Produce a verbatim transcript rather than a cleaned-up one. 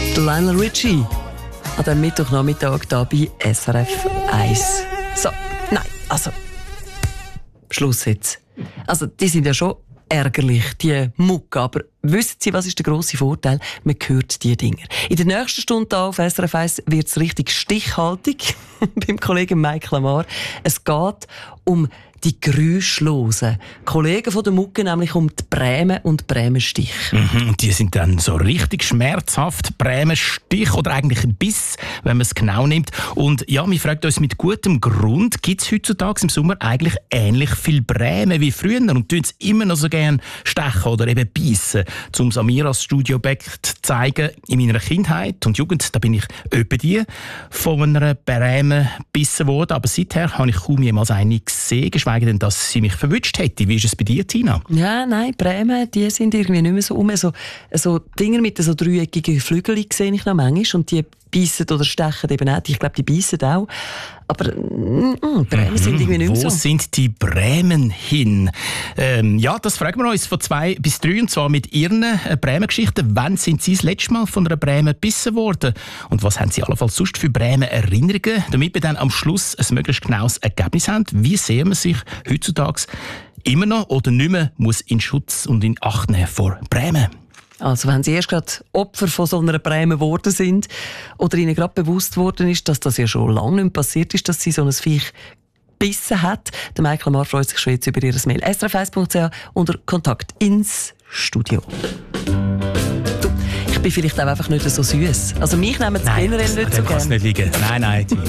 Lionel Richie an diesem Mittwochnachmittag hier bei S R F eins. So, nein, also Schluss jetzt. Also, die sind ja schon ärgerlich, die Mucke. Aber wissen Sie, was ist der grosse Vorteil? Man hört diese Dinger. In der nächsten Stunde auf S R F eins wird es richtig stichhaltig beim Kollegen Mike Lamar. Es geht um die Geräuschlosen. Kollegen von der Mucke, nämlich um die Bremen und Bremenstich. Mhm, und die sind dann so richtig schmerzhaft. Bremenstich oder eigentlich ein Biss, wenn man es genau nimmt. Und ja, wir fragen uns mit gutem Grund, gibt es heutzutage im Sommer eigentlich ähnlich viel Bremen wie früher? Und tun es immer noch so gerne stechen oder eben beißen? Um es an mir als Studio-Objekt zu zeigen, in meiner Kindheit und Jugend, da bin ich öppe die von einer Bremen gebissen worden. Aber seither habe ich kaum jemals eine gesehen, denn dass sie mich verwünscht hätte. Wie ist es bei dir, Tina? Ja, nein, Bremen, die sind irgendwie nicht mehr so um. So, so Dinger mit so dreieckigen Flügeln sehe ich noch manchmal. Und die beißen oder stechen eben auch. Ich glaube, die beißen auch. Aber mm, Bremen sind irgendwie nicht mehr so. Wo sind die Bremen hin? Ähm, ja, das fragen wir uns von zwei bis drei, und zwar mit ihren äh, Bremen-Geschichten. Wann sind Sie das letzte Mal von einer Bremen gebissen worden? Und was haben Sie allenfalls sonst für Bremen-Erinnerungen? Damit wir dann am Schluss ein möglichst genaues Ergebnis haben. Wie sehen wir sich heutzutage immer noch oder nicht mehr muss in Schutz und in Acht nehmen vor Bremen? Also wenn Sie erst gerade Opfer von so einer Bremen geworden sind oder Ihnen gerade bewusst worden ist, dass das ja schon lange nicht mehr passiert ist, dass Sie so ein Viech gebissen hat, der Michael Lamar freut sich schon jetzt über Ihr Mail. S R F eins Punkt C H unter Kontakt ins Studio. Du, ich bin vielleicht auch einfach nicht so süß. Also mich nehmen Sie generell nicht so gerne. Nein, das kann nicht liegen. Nein, nein.